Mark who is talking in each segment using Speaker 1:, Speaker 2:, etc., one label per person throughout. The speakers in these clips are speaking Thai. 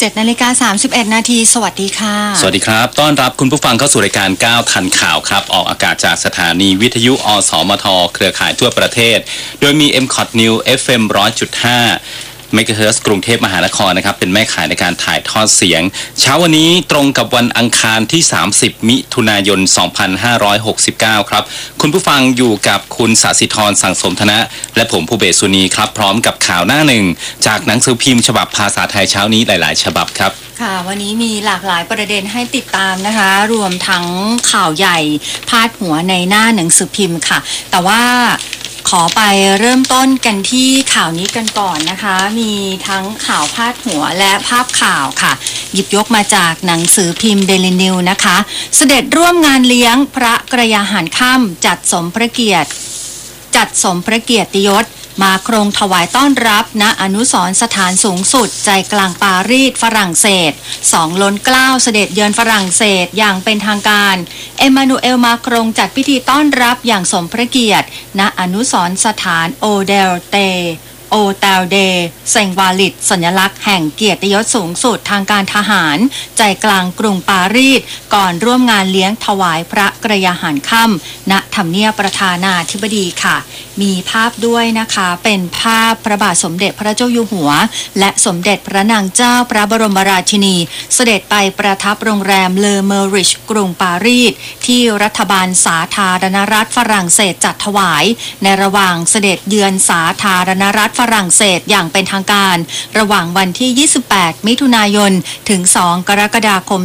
Speaker 1: 7:31 นาทีสวัสดีค่ะ
Speaker 2: สวัสดีครับต้อนรับคุณผู้ฟังเข้าสู่รายการ9ทันข่าวครับออกอากาศจากสถานีวิทยุอสมทเครือข่ายทั่วประเทศโดยมี MCOT New FM 100.5 เมกะเฮิรตซ์กรุงเทพมหานครนะครับเป็นแม่ข่ายในการถ่ายทอดเสียงเช้าวันนี้ตรงกับวันอังคารที่30มิถุนายน2569ครับคุณผู้ฟังอยู่กับคุณศศิธรสังสมธนะและผมภูเบศสุนีครับพร้อมกับข่าวหน้าหนึ่งจากหนังสือพิมพ์ฉบับภาษาไทยเช้านี้หลายๆฉบับครับ
Speaker 1: ค่ะวันนี้มีหลากหลายประเด็นให้ติดตามนะคะรวมทั้งข่าวใหญ่พาดหัวในหน้าหนังสือพิมพ์ค่ะแต่ว่าขอไปเริ่มต้นกันที่ข่าวนี้กันก่อนนะคะมีทั้งข่าวพาดหัวและภาพข่าวค่ะหยิบยกมาจากหนังสือพิมพ์เดลินิวนะคะเสด็จร่วมงานเลี้ยงพระกระยาหารค่ำจัดสมพระเกียรติยศมาโครงถวายต้อนรับณอนุสรณ์สถานสูงสุดใจกลางปารีสฝรั่งเศส2 ล้น 9เสด็จเยือนฝรั่งเศสอย่างเป็นทางการเอมมานูเอลมาโครงจัดพิธีต้อนรับอย่างสมพระเกียรติณอนุสรณ์สถานโอเดลเดเซงวาลิดสัญลักษณ์แห่งเกียรติยศสูงสุดทางการทหารใจกลางกรุงปารีสก่อนร่วมงานเลี้ยงถวายพระกระยาหารค่ำณทำเนียบประธานาธิบดีค่ะมีภาพด้วยนะคะเป็นภาพพระบาทสมเด็จพระเจ้าอยู่หัวและสมเด็จพระนางเจ้าพระบรมราชินีเสด็จไปประทับโรงแรมเลอเมอริชกรุงปารีสที่รัฐบาลสาธารณรัฐฝรั่งเศสจัดถวายในระหว่างเสด็จเยือนสาธารณรัฐฝรั่งเศสอย่างเป็นทางการระหว่างวันที่28มิถุนายนถึง2กรกฎาคม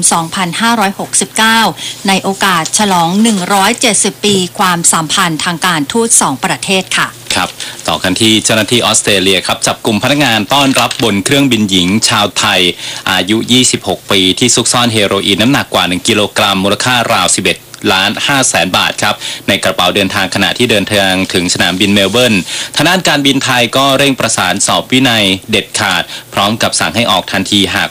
Speaker 1: 2569ในโอกาสฉลอง170ปีความสัมพันธ์ทางการทูต2ประเทศค่ะ
Speaker 2: ครับต่อกันที่เจ้าหน้าที่ออสเตรเลียครับจับกลุ่มพนักงานต้อนรับบนเครื่องบินหญิงชาวไทยอายุ26ปีที่ซุกซ่อนเฮโรอีนน้ำหนักกว่า1กิโลกรัมมูลค่าราว11.5 ล้านบาทครับในกระเป๋าเดินทางขณะที่เดินทางถึงสนามบินเมลเบิร์นทางด้านการบินไทยก็เร่งประสานสอบวินัยเด็ดขาดพร้อมกับสั่งให้ออกทันทีหาก